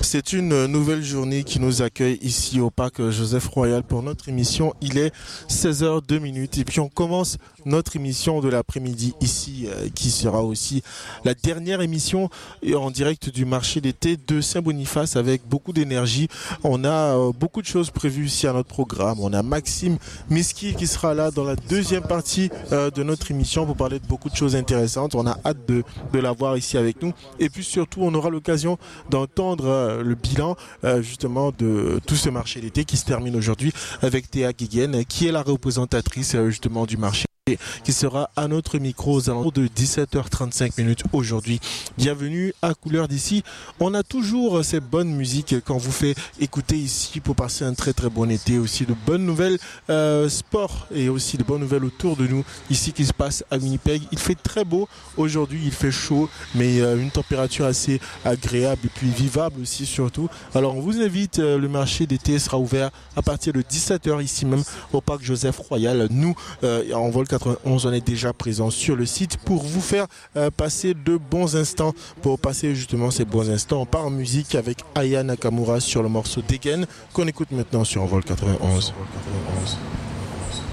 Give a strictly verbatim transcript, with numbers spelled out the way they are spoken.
C'est une nouvelle journée qui nous accueille ici au parc Joseph Royal pour notre émission. Il est seize heures deux et puis on commence notre émission de l'après-midi ici euh, qui sera aussi la dernière émission en direct du marché d'été de Saint-Boniface avec beaucoup d'énergie. On a euh, beaucoup de choses prévues ici à notre programme. On a Maxime Miski qui sera là dans la deuxième partie euh, de notre émission pour parler de beaucoup de choses intéressantes. On a hâte de, de l'avoir ici avec nous. Et puis surtout, on aura l'occasion d'entendre euh, le bilan euh, justement de tout ce marché d'été qui se termine aujourd'hui avec Théa Guiguen qui est la représentatrice euh, justement du marché, qui sera à notre micro aux alentours de dix-sept heures trente-cinq aujourd'hui. Bienvenue à Couleur d'ici. On a toujours ces bonnes musiques qu'on vous fait écouter ici pour passer un très très bon été. Aussi de bonnes nouvelles euh, sport et aussi de bonnes nouvelles autour de nous ici qui se passe à Winnipeg. Il fait très beau aujourd'hui, il fait chaud, mais euh, une température assez agréable et puis vivable aussi surtout. Alors on vous invite, euh, le marché d'été sera ouvert à partir de dix-sept heures ici même au parc Joseph Royal. Nous, euh, en vol quatre-vingt-onze, on est déjà présent sur le site pour vous faire euh, passer de bons instants. Pour passer justement ces bons instants, on part en musique avec Aya Nakamura sur le morceau Degen qu'on écoute maintenant sur Envol quatre-vingt-onze.